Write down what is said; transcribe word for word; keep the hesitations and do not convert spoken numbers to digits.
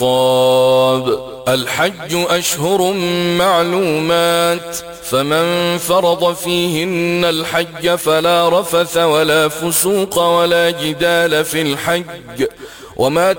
الرقاب. الحج أشهر معلومات، فمن فرض فيهن الحج فلا رفث ولا فسوق ولا جدال في الحج، وما